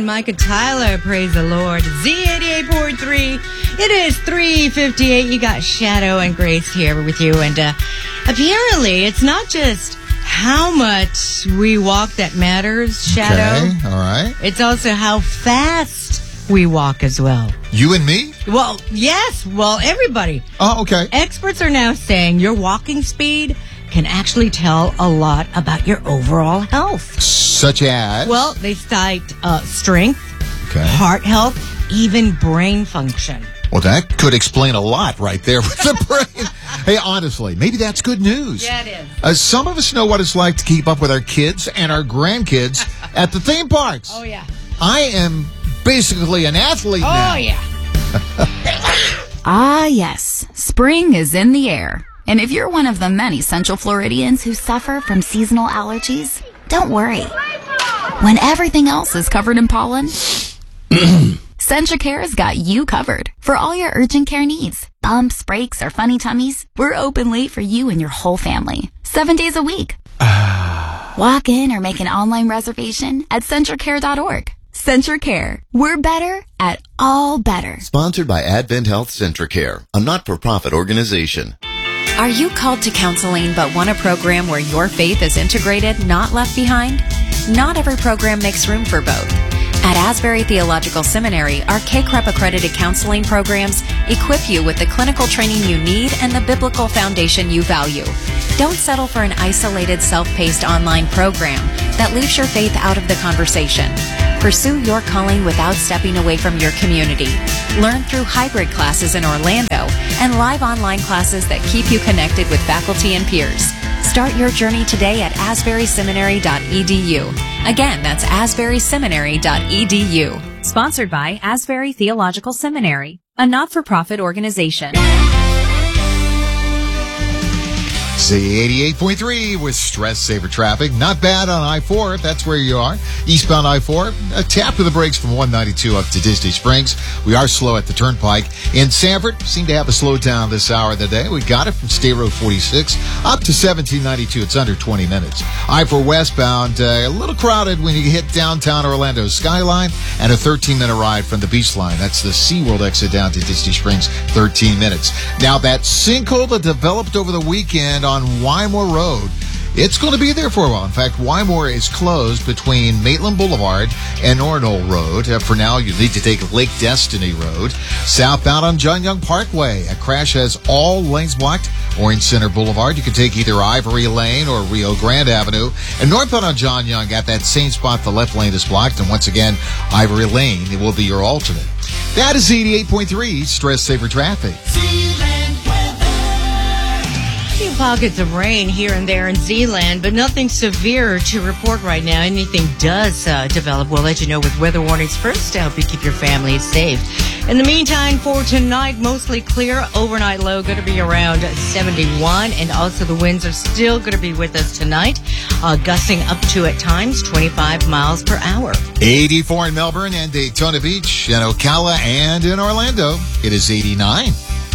Micah Tyler, praise the Lord. Z88.3. It is 3:58. You got Shadow and Grace here with you. And apparently, it's not just how much we walk that matters, Shadow. Okay, all right. It's also how fast we walk as well. You and me? Well, yes. Well, everybody. Oh, okay. Experts are now saying your walking speed can actually tell a lot about your overall health. Such as? Well, they cite strength, Okay. heart health, even brain function. Well, that could explain a lot right there with the brain. Hey, honestly, maybe that's good news. Yeah, it is. Some of us know what it's like to keep up with our kids and our grandkids at the theme parks. Oh, yeah. I am basically an athlete now. Oh, yeah. Ah, yes. Spring is in the air. And if you're one of the many Central Floridians who suffer from seasonal allergies, don't worry. When everything else is covered in pollen, CentraCare's got you covered for all your urgent care needs. Bumps, breaks, or funny tummies, we're open late for you and your whole family. 7 days a week. Walk in or make an online reservation at CentraCare.org. CentraCare. We're better at all better. Sponsored by Advent Health CentraCare, a not-for-profit organization. Are you called to counseling but want a program where your faith is integrated, not left behind? Not every program makes room for both. At Asbury Theological Seminary, our CACREP accredited counseling programs equip you with the clinical training you need and the biblical foundation you value. Don't settle for an isolated, self-paced online program that leaves your faith out of the conversation. Pursue your calling without stepping away from your community. Learn through hybrid classes in Orlando and live online classes that keep you connected with faculty and peers. Start your journey today at asburyseminary.edu. Again, that's asburyseminary.edu. Sponsored by Asbury Theological Seminary, a not-for-profit organization. Z88.3 with Stress Saver Traffic. Not bad on I-4 if that's where you are. Eastbound I-4, a tap to the brakes from 192 up to Disney Springs. We are slow at the Turnpike. In Sanford, seem to have a slowdown this hour of the day. We got it from State Road 46 up to 1792. It's under 20 minutes. I-4 westbound, a little crowded when you hit downtown Orlando Skyline, and a 13-minute ride from the Beach Line. That's the SeaWorld exit down to Disney Springs, 13 minutes. Now, that sinkhole that developed over the weekend on Wymore Road, it's going to be there for a while. In fact, Wymore is closed between Maitland Boulevard and Orono Road. For now, you need to take Lake Destiny Road. Southbound on John Young Parkway, a crash has all lanes blocked. Orange Center Boulevard, you can take either Ivory Lane or Rio Grande Avenue. And northbound on John Young, at that same spot, the left lane is blocked. And once again, Ivory Lane, it will be your alternate. That is 88.3 Stress Saver Traffic. A few pockets of rain here and there in Zeeland, but nothing severe to report right now. Anything does develop, we'll let you know with weather warnings first to help you keep your family safe. In the meantime, for tonight, mostly clear. Overnight low going to be around 71, and also the winds are still going to be with us tonight, gusting up to, at times, 25 miles per hour. 84 in Melbourne and Daytona Beach, in Ocala and in Orlando. It is 89.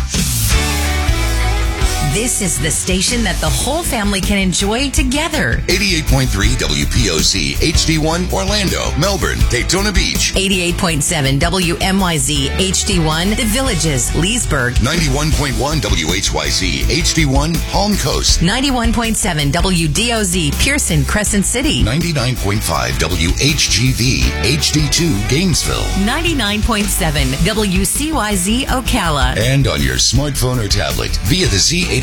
This is the station that the whole family can enjoy together. 88.3 WPOC, HD1, Orlando, Melbourne, Daytona Beach. 88.7 WMYZ, HD1, The Villages, Leesburg. 91.1 WHYZ, HD1, Palm Coast. 91.7 WDOZ, Pearson, Crescent City. 99.5 WHGV, HD2, Gainesville. 99.7 WCYZ, Ocala. And on your smartphone or tablet via the Z88